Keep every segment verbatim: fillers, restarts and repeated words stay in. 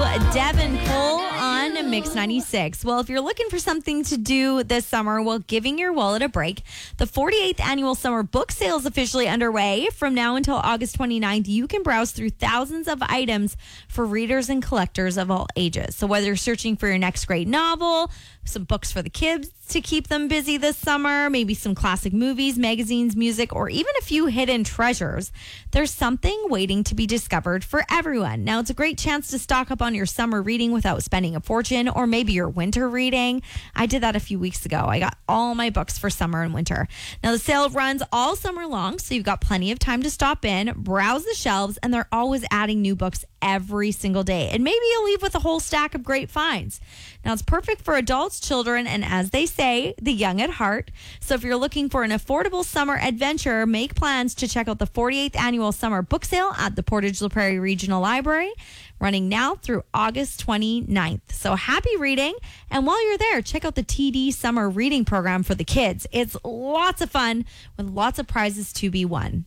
Devin Cole on Mix ninety-six. Well, if you're looking for something to do this summer while giving your wallet a break, the forty-eighth Annual Summer Book Sale is officially underway. From now until August twenty-ninth, you can browse through thousands of items for readers and collectors of all ages. So whether you're searching for your next great novel, some books for the kids to keep them busy this summer, maybe some classic movies, magazines, music, or even a few hidden treasures, there's something waiting to be discovered for everyone. Now, it's a great chance to stock up on your summer reading without spending a fortune, or maybe your winter reading. I did that a few weeks ago. I got all my books for summer and winter. Now, the sale runs all summer long, so you've got plenty of time to stop in, browse the shelves, and they're always adding new books every single day. And maybe you'll leave with a whole stack of great finds. Now, it's perfect for adults, children, and as they say, the young at heart. So if you're looking for an affordable summer adventure, make plans to check out the forty-eighth Annual Summer Book Sale at the Portage La Prairie Regional Library, running now through August twenty-ninth. So happy reading. And while you're there, check out the T D Summer Reading Program for the kids. It's lots of fun with lots of prizes to be won.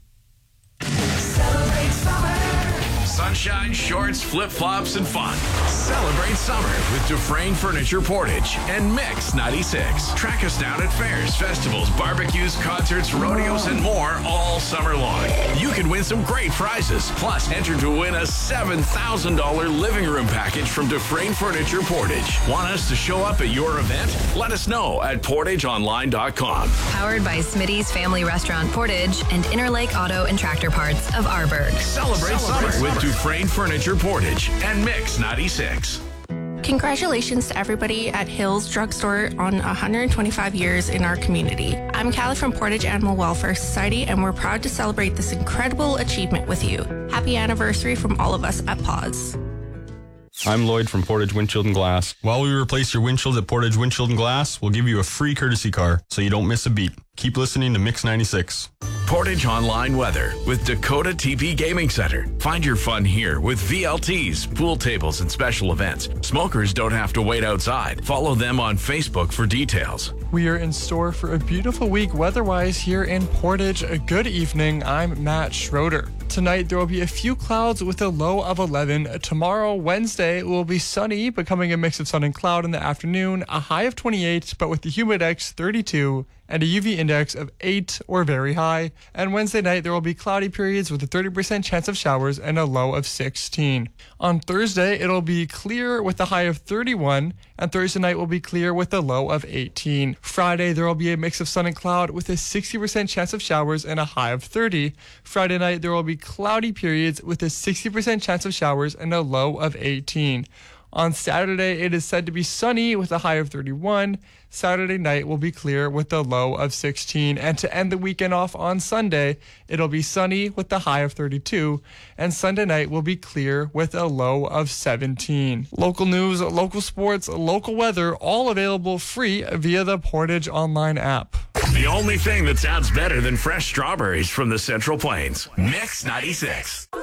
Celebrate summer. Sunshine, shorts, flip-flops, and fun. Celebrate summer with Dufresne Furniture Portage and Mix ninety-six. Track us down at fairs, festivals, barbecues, concerts, rodeos, and more all summer long. You can win some great prizes. Plus, enter to win a seven thousand dollars living room package from Dufresne Furniture Portage. Want us to show up at your event? Let us know at portage online dot com. Powered by Smitty's Family Restaurant Portage and Interlake Auto and Tractor Parts of Arborg. Celebrate, Celebrate summer with Dufresne Furniture Portage and Mix ninety-six. Congratulations to everybody at Hills Drugstore on one hundred twenty-five years in our community. I'm Callie from Portage Animal Welfare Society, and we're proud to celebrate this incredible achievement with you. Happy anniversary from all of us at Paws. I'm Lloyd from Portage Windshield and Glass. While we replace your windshield at Portage Windshield and Glass, we'll give you a free courtesy car so you don't miss a beat. Keep listening to Mix ninety-six. Portage Online Weather with Dakota T P Gaming Center. Find your fun here with V L Ts, pool tables, and special events. Smokers don't have to wait outside. Follow them on Facebook for details. We are in store for a beautiful week weather-wise here in Portage. A good evening. I'm Matt Schroeder. Tonight, there will be a few clouds with a low of eleven. Tomorrow, Wednesday, it will be sunny, becoming a mix of sun and cloud in the afternoon. A high of twenty-eight, but with the humidex thirty-two and a U V index of eight or very high. And Wednesday night, there will be cloudy periods with a thirty percent chance of showers and a low of sixteen. On Thursday, it'll be clear with a high of thirty-one, and Thursday night will be clear with a low of eighteen. Friday, there will be a mix of sun and cloud with a sixty percent chance of showers and a high of thirty. Friday night, there will be cloudy periods with a sixty percent chance of showers and a low of eighteen. On Saturday, it is said to be sunny with a high of thirty-one. Saturday night will be clear with a low of sixteen. And to end the weekend off on Sunday, it'll be sunny with a high of thirty-two. And Sunday night will be clear with a low of seventeen. Local news, local sports, local weather, all available free via the Portage Online app. The only thing that sounds better than fresh strawberries from the Central Plains. Mix ninety-six.